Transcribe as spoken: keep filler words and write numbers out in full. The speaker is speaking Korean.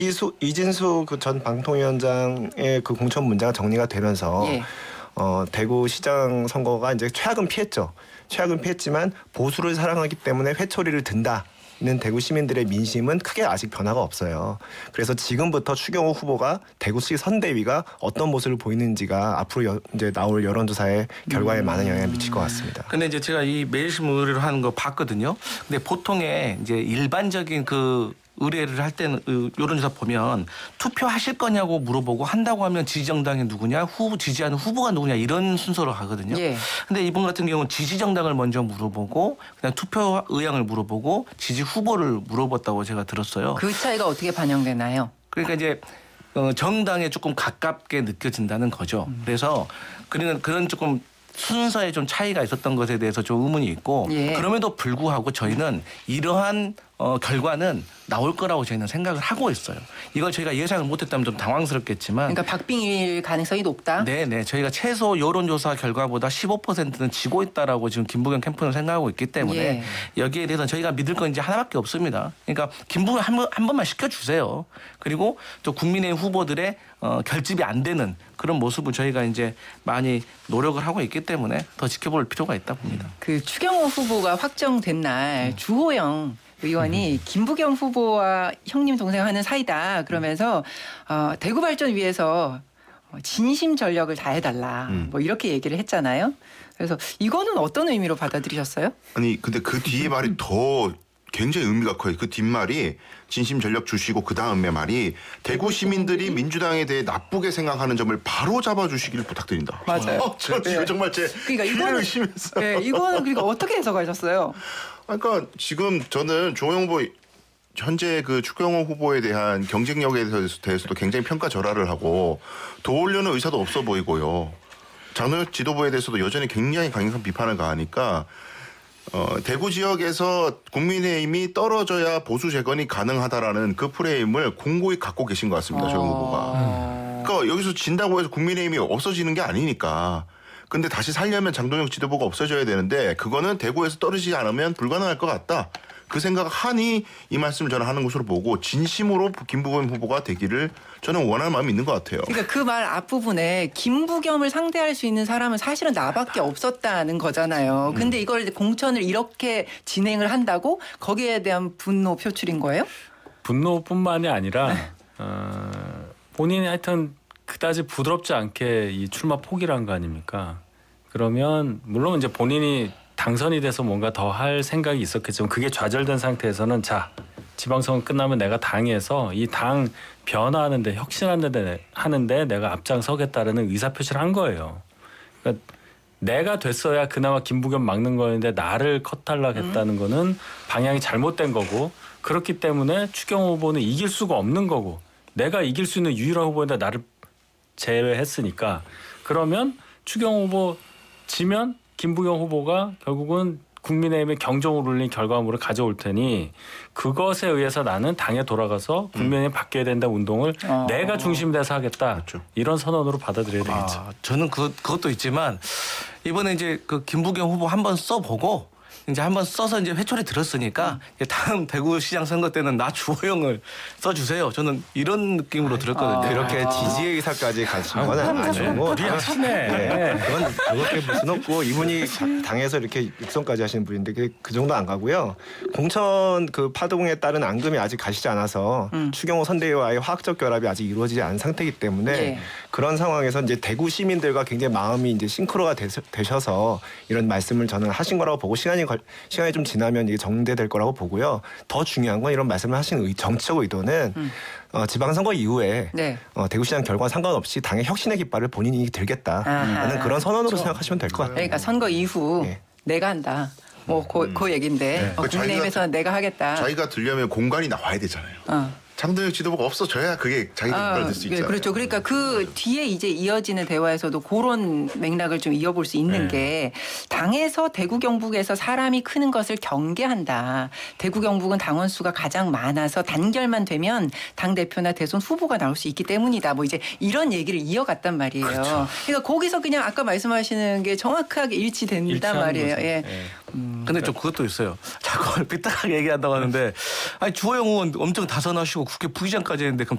이수, 이진수 그 전 방통위원장의 그 공천 문제가 정리가 되면서 예. 어, 대구시장 선거가 이제 최악은 피했죠. 최악은 피했지만 보수를 사랑하기 때문에 회초리를 든다. 는 대구 시민들의 민심은 크게 아직 변화가 없어요. 그래서 지금부터 추경호 후보가 대구시 선대위가 어떤 모습을 보이는지가 앞으로 여, 이제 나올 여론조사의 결과에 음. 많은 영향을 미칠 것 같습니다. 근데 이제 제가 이 매일신문 의뢰를 하는 거 봤거든요. 근데 보통의 이제 일반적인 그 의뢰를 할 때는 여론조사 보면 투표하실 거냐고 물어보고 한다고 하면 지지정당이 누구냐, 후보 지지하는 후보가 누구냐 이런 순서로 가거든요. 예. 근데 이분 같은 경우는 지지정당을 먼저 물어보고 그냥 투표 의향을 물어보고 지지 후보를 물어봤다고 제가 들었어요. 그 차이가 어떻게 반영되나요? 그러니까 이제 정당에 조금 가깝게 느껴진다는 거죠. 음. 그래서 그런 그런 조금 순서에 좀 차이가 있었던 것에 대해서 좀 의문이 있고 예. 그럼에도 불구하고 저희는 이러한 어, 결과는 나올 거라고 저희는 생각을 하고 있어요. 이걸 저희가 예상을 못했다면 좀 당황스럽겠지만 그러니까 박빙일 가능성이 높다? 네네. 저희가 최소 여론조사 결과보다 십오 퍼센트는 지고 있다라고 지금 김부겸 캠프는 생각하고 있기 때문에 예. 여기에 대해서 저희가 믿을 건 이제 하나밖에 없습니다. 그러니까 김부겸 한, 번, 한 번만 시켜주세요. 그리고 또 국민의힘 후보들의 어, 결집이 안 되는 그런 모습을 저희가 이제 많이 노력을 하고 있기 때문에 더 지켜볼 필요가 있다 봅니다. 그 추경호 후보가 확정된 날 음. 주호영 의원이 음. 김부겸 후보와 형님 동생 하는 사이다 그러면서 어, 대구발전위해서 진심 전력을 다해달라 음. 뭐 이렇게 얘기를 했잖아요. 그래서 이거는 어떤 의미로 받아들이셨어요? 아니 근데 그 뒤에 말이 더 굉장히 의미가 커요. 그 뒷말이 진심 전력 주시고 그 다음에 말이 대구 시민들이 민주당에 대해 나쁘게 생각하는 점을 바로 잡아주시기를 부탁드린다. 맞아요. 어, 저 네. 정말 제 그러니까 귀를 의심했어요. 네, 이거는 그러니까 어떻게 해석하셨어요? 그러니까 지금 저는 조영 후보 현재 그 추경호 후보에 대한 경쟁력에 대해서도 굉장히 평가절하를 하고 도우려는 의사도 없어 보이고요. 장노혁 지도부에 대해서도 여전히 굉장히 강력한 비판을 가하니까 어, 대구 지역에서 국민의힘이 떨어져야 보수 재건이 가능하다라는 그 프레임을 공고히 갖고 계신 것 같습니다. 조영 후보가. 음. 그러니까 여기서 진다고 해서 국민의힘이 없어지는 게 아니니까. 근데 다시 살려면 장동혁 지도부가 없어져야 되는데 그거는 대구에서 떨어지지 않으면 불가능할 것 같다. 그 생각을 하니 이 말씀을 저는 하는 것으로 보고 진심으로 김부겸 후보가 되기를 저는 원하는 마음이 있는 것 같아요. 그러니까 그 말 앞부분에 김부겸을 상대할 수 있는 사람은 사실은 나밖에 없었다는 거잖아요. 근데 음. 이걸 공천을 이렇게 진행을 한다고 거기에 대한 분노 표출인 거예요? 분노뿐만이 아니라 어, 본인이 하여튼 그다지 부드럽지 않게 이 출마 포기를 한 거 아닙니까? 그러면 물론 이제 본인이 당선이 돼서 뭔가 더 할 생각이 있었겠지만 그게 좌절된 상태에서는 자 지방선거 끝나면 내가 당에서 이 당 변화하는데 혁신하는데 하는데 내가 앞장서겠다라는 의사표시를 한 거예요. 그러니까 내가 됐어야 그나마 김부겸 막는 거였는데 나를 컷탈락했다는 음. 거는 방향이 잘못된 거고 그렇기 때문에 추경호 후보는 이길 수가 없는 거고 내가 이길 수 있는 유일한 후보인데 나를 제외했으니까 그러면 추경호 후보 지면 김부겸 후보가 결국은 국민의힘의 경종을 울린 결과물을 가져올 테니 그것에 의해서 나는 당에 돌아가서 국민의힘 바뀌어야 된다 운동을 어. 내가 중심이 돼서 하겠다. 맞죠. 이런 선언으로 받아들여야 되겠죠. 아, 저는 그, 그것도 있지만 이번에 이제 그 김부겸 후보 한번 써보고 이제 한번 써서 이제 회초리 들었으니까 음. 다음 대구시장 선거 때는 나 주호영을 써주세요. 저는 이런 느낌으로 들었거든요. 아, 그렇게 지지의 의사까지 가신 건 아니고. 리하시네. 네, 그건 그렇게 무슨 없고 이분이 당에서 이렇게 육성까지 하시는 분인데 그, 그 정도 안 가고요. 공천 그 파동에 따른 앙금이 아직 가시지 않아서 음. 추경호 선대위와의 화학적 결합이 아직 이루어지지 않은 상태이기 때문에 네. 그런 상황에서 이제 대구 시민들과 굉장히 마음이 이제 싱크로가 되셔서 이런 말씀을 저는 하신 거라고 보고 시간이 걸, 시간이 좀 지나면 이게 정대될 거라고 보고요. 더 중요한 건 이런 말씀을 하시는 의, 정치적 의도는 음. 어, 지방선거 이후에 네. 어, 대구시장 결과 상관없이 당의 혁신의 깃발을 본인이 들겠다라는 그런 선언으로 그렇죠. 생각하시면 될 것 같아요. 그러니까 선거 이후 네. 내가 한다. 뭐 그 음. 그 얘기인데 네. 어, 국민의힘에서 내가 하겠다. 자기가 들려면 공간이 나와야 되잖아요. 어. 장동혁 지도부가 없어져야 그게 자기들 아, 말될 수 있잖아요. 그렇죠. 그러니까 그 뒤에 이제 이어지는 대화에서도 그런 맥락을 좀 이어볼 수 있는 네. 게 당에서 대구 경북에서 사람이 크는 것을 경계한다. 대구 경북은 당원 수가 가장 많아서 단결만 되면 당 대표나 대선 후보가 나올 수 있기 때문이다. 뭐 이제 이런 얘기를 이어갔단 말이에요. 그렇죠. 그러니까 거기서 그냥 아까 말씀하시는 게 정확하게 일치된단 말이에요. 예. 네. 음, 근데 좀 그것도 있어요. 자꾸 삐딱하게 얘기한다고 하는데 아니 주호영 의원 엄청 다선하시고 국회 부의장까지 했는데 그럼